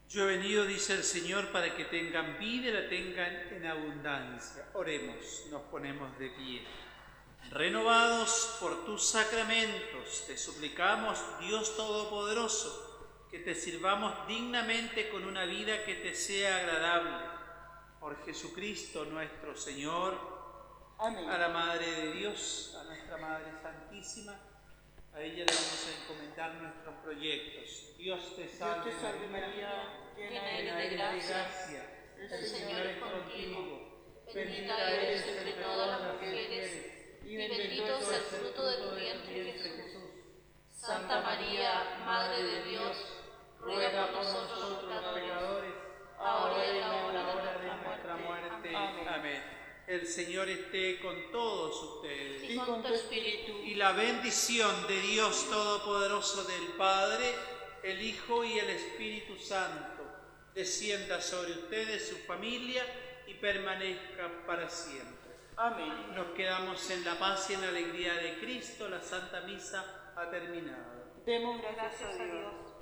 Yo he venido, dice el Señor, para que tengan vida y la tengan en abundancia. Oremos, nos ponemos de pie. Renovados por tus sacramentos, te suplicamos, Dios Todopoderoso, que te sirvamos dignamente con una vida que te sea agradable. Por Jesucristo nuestro Señor. Amén. A la Madre de Dios, a nuestra Madre Santísima, a ella le vamos a encomendar nuestros proyectos. Dios te salve, María, llena eres de gracia. El Señor es contigo. Bendita eres entre todas las mujeres, y bendito es el fruto de tu vientre, Jesús. Santa María, Madre de Dios, ruega por nosotros los pecadores, ahora y en la hora de nuestra muerte. Amén. El Señor esté con todos ustedes. Y con tu espíritu. Y la bendición de Dios Todopoderoso, del Padre, el Hijo y el Espíritu Santo, descienda sobre ustedes, su familia, y permanezca para siempre. Amén. Nos quedamos en la paz y en la alegría de Cristo. La Santa Misa ha terminado. Demos gracias a Dios.